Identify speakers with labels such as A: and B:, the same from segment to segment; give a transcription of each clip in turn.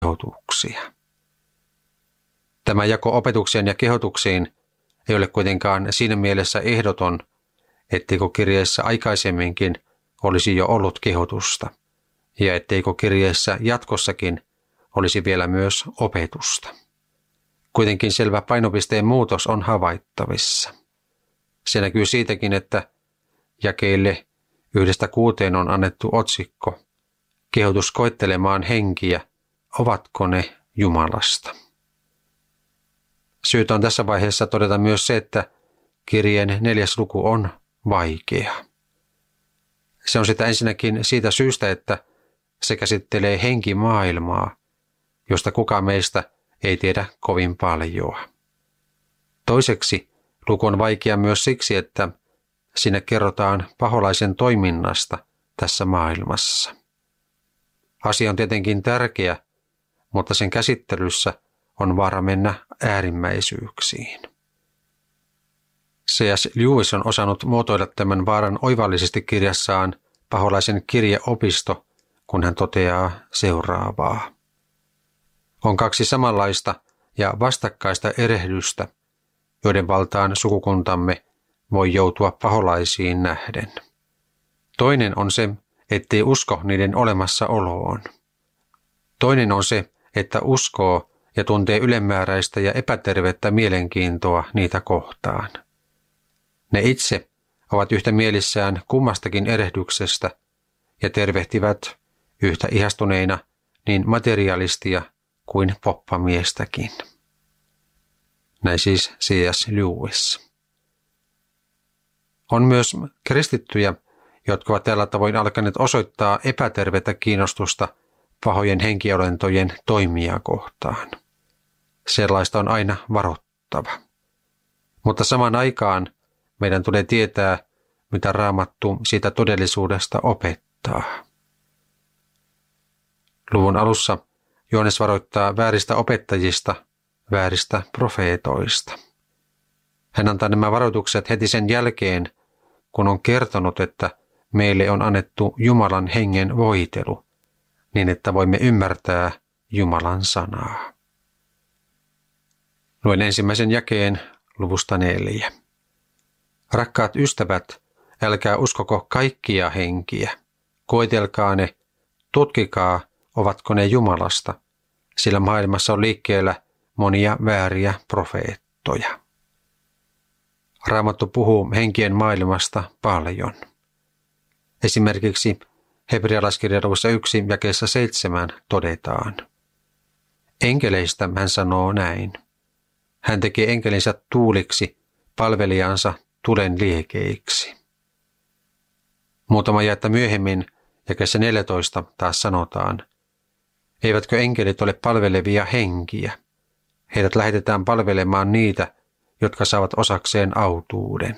A: kehotuksia. Tämä jako opetukseen ja kehotuksiin ei ole kuitenkaan siinä mielessä ehdoton, etteikö kirjeessä aikaisemminkin olisi jo ollut kehotusta, ja etteikö kirjeessä jatkossakin olisi vielä myös opetusta. Kuitenkin selvä painopisteen muutos on havaittavissa. Se näkyy siitäkin, että jakeille 1-6 on annettu otsikko kehotus koettelemaan henkiä, ovatko ne Jumalasta. Syytä on tässä vaiheessa todeta myös se, että kirjeen 4. luku on vaikea. Se on sitä ensinnäkin siitä syystä, että se käsittelee henkimaailmaa, josta kukaan meistä ei tiedä kovin paljoa. Toiseksi luku on vaikea myös siksi, että siinä kerrotaan paholaisen toiminnasta tässä maailmassa. Asia on tietenkin tärkeä, mutta sen käsittelyssä on vaara mennä äärimmäisyyksiin. C.S. Lewis on osannut muotoilla tämän vaaran oivallisesti kirjassaan Paholaisen kirjeopisto, kun hän toteaa seuraavaa. On 2 samanlaista ja vastakkaista erehdystä, joiden valtaan sukukuntamme voi joutua paholaisiin nähden. Toinen on se, ettei usko niiden olemassaoloon. Toinen on se, että uskoo ja tuntee ylenmääräistä ja epätervettä mielenkiintoa niitä kohtaan. Ne itse ovat yhtä mielissään kummastakin erehdyksestä ja tervehtivät yhtä ihastuneina niin materialistia kuin poppamiestäkin. Näin siis C.S. Lewis. On myös kristittyjä, jotka ovat tällä tavoin alkaneet osoittaa epätervettä kiinnostusta pahojen henkiolentojen toimia kohtaan. Sellaista on aina varottava. Mutta samaan aikaan meidän tulee tietää, mitä Raamattu siitä todellisuudesta opettaa. Luvun alussa Johannes varoittaa vääristä opettajista, vääristä profeetoista. Hän antaa nämä varoitukset heti sen jälkeen, kun on kertonut, että meille on annettu Jumalan hengen voitelu, niin että voimme ymmärtää Jumalan sanaa. Luen ensimmäisen jakeen luvusta 4. Rakkaat ystävät, älkää uskoko kaikkia henkiä. Koetelkaa ne, tutkikaa, ovatko ne Jumalasta, sillä maailmassa on liikkeellä monia vääriä profeettoja. Raamattu puhuu henkien maailmasta paljon. Esimerkiksi Hebrealaiskirjan luvussa 1 jakeessa 7 todetaan. Enkeleistä hän sanoo näin. Hän tekee enkelinsä tuuliksi, palvelijansa tulen liekeiksi. Muutama jaetta myöhemmin jakeessa 14 taas sanotaan. Eivätkö enkelit ole palvelevia henkiä? Heidät lähetetään palvelemaan niitä, jotka saavat osakseen autuuden.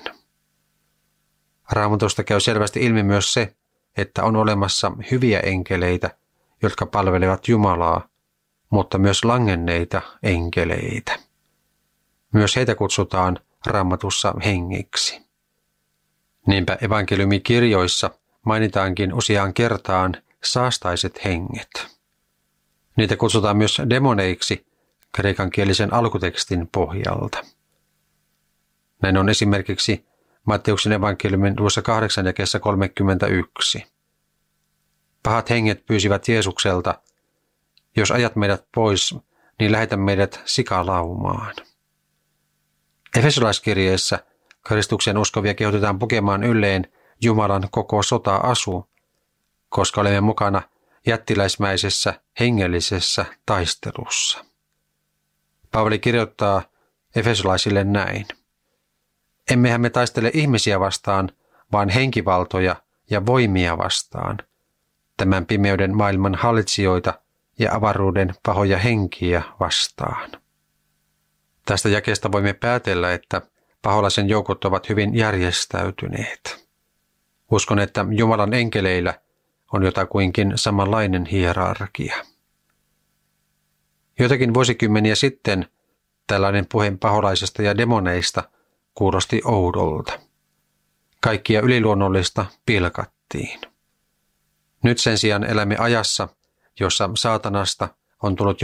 A: Raamatusta käy selvästi ilmi myös se, että on olemassa hyviä enkeleitä, jotka palvelevat Jumalaa, mutta myös langenneita enkeleitä. Myös heitä kutsutaan Raamatussa hengiksi. Niinpä evankeliumikirjoissa mainitaankin useaan kertaan saastaiset henget. Niitä kutsutaan myös demoneiksi kreikankielisen alkutekstin pohjalta. Näin on esimerkiksi Matteuksen evankeliumin luvussa 8 jakeessa 31. Pahat henget pyysivät Jeesukselta, jos ajat meidät pois, niin lähetä meidät sikalaumaan. Efesolaiskirjeessä Kristuksen uskovia kehotetaan pukemaan ylleen Jumalan koko sota-asu, koska olemme mukana jättiläismäisessä hengellisessä taistelussa. Paavali kirjoittaa efesolaisille näin. Emmehän me taistele ihmisiä vastaan, vaan henkivaltoja ja voimia vastaan, tämän pimeyden maailman hallitsijoita ja avaruuden pahoja henkiä vastaan. Tästä jakeesta voimme päätellä, että paholaisen joukot ovat hyvin järjestäytyneet. Uskon, että Jumalan enkeleillä on jotakuinkin samanlainen hierarkia. Joitakin vuosikymmeniä sitten tällainen puhe paholaisesta ja demoneista kuulosti oudolta. Kaikkia yliluonnollista pilkattiin. Nyt sen sijaan elämme ajassa, jossa saatanasta on tullut